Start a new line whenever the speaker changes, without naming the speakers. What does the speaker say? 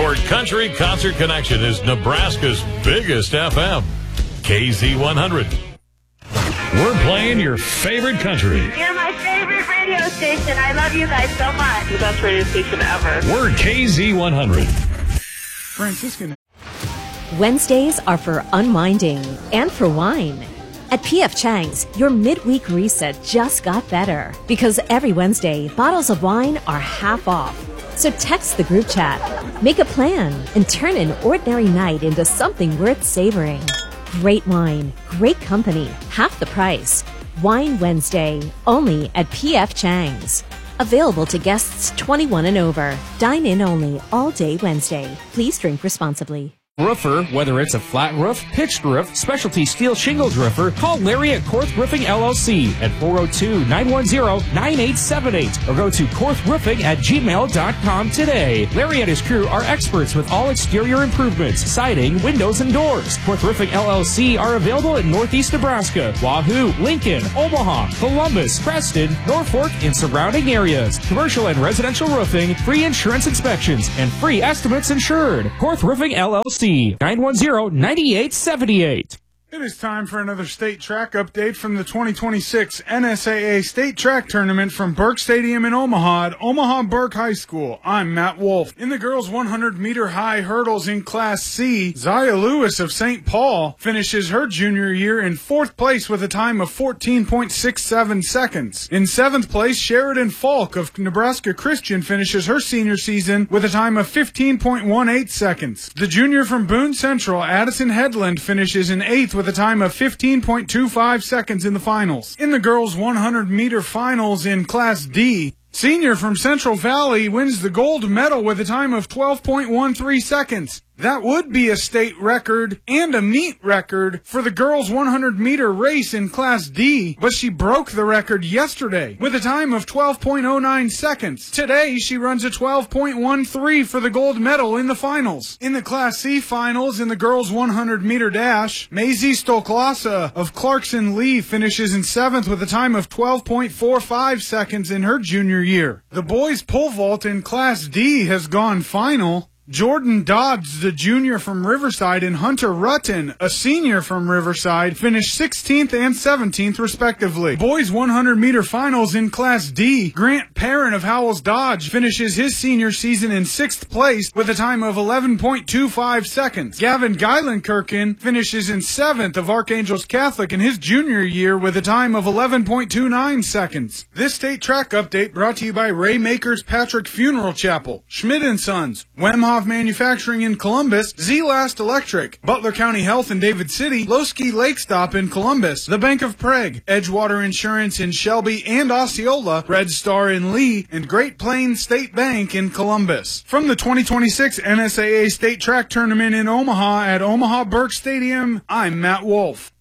Your country concert connection is Nebraska's biggest FM, KZ100. We're playing your favorite country.
You're my favorite radio station. I love you guys so much. The best radio station ever.
We're KZ100.
Franciscan.
Wednesdays are for unwinding and for wine. At P.F. Chang's, your midweek reset just got better because every Wednesday, bottles of wine are half off. So text the group chat, make a plan, and turn an ordinary night into something worth savoring. Great wine, great company, half the price. Wine Wednesday, only at P.F. Chang's. Available to guests 21 and over. Dine in only all day Wednesday. Please drink responsibly.
Roofer, whether it's a flat roof, pitched roof, specialty steel shingles roofer, call Larry at Korth Roofing LLC at 402-910-9878 or go to korthroofing@gmail.com today. Larry and his crew are experts with all exterior improvements, siding, windows, and doors. Korth Roofing LLC are available in Northeast Nebraska, Wahoo, Lincoln, Omaha, Columbus, Preston, Norfolk, and surrounding areas. Commercial and residential roofing, free insurance inspections, and free estimates insured. Korth Roofing LLC. 910-9878.
It is time for another state track update from the 2026 NSAA State Track Tournament from Burke Stadium in Omaha at Omaha Burke High School. I'm Matt Wolf. In the girls' 100-meter high hurdles in Class C, Zaya Lewis of St. Paul finishes her junior year in 4th place with a time of 14.67 seconds. In 7th place, Sheridan Falk of Nebraska Christian finishes her senior season with a time of 15.18 seconds. The junior from Boone Central, Addison Headland, finishes in 8th with a time of 15.25 seconds in the finals. In the girls' 100-meter finals in Class D, senior from Central Valley wins the gold medal with a time of 12.13 seconds. That would be a state record and a meet record for the girls' 100-meter race in Class D, but she broke the record yesterday with a time of 12.09 seconds. Today, she runs a 12.13 for the gold medal in the finals. In the Class C finals in the girls' 100-meter dash, Maisie Stoklasa of Clarkson Lee finishes in 7th with a time of 12.45 seconds in her junior year. The boys' pole vault in Class D has gone final. Jordan Dodds, the junior from Riverside, and Hunter Rutten, a senior from Riverside, finished 16th and 17th respectively. Boys 100-meter finals in Class D, Grant Perrin of Howells Dodge finishes his senior season in 6th place with a time of 11.25 seconds. Gavin Geilenkirchen finishes in 7th of Archangels Catholic in his junior year with a time of 11.29 seconds. This state track update brought to you by Ray Maker's Patrick Funeral Chapel, Schmidt & Sons, Wemhoff Manufacturing in Columbus, Z-Last Electric, Butler County Health in David City, Lowski Lake Stop in Columbus, the Bank of Prague, Edgewater Insurance in Shelby and Osceola, Red Star in Lee, and Great Plains State Bank in Columbus. From the 2026 NSAA State Track Tournament in Omaha at Omaha Burke Stadium, I'm Matt Wolf.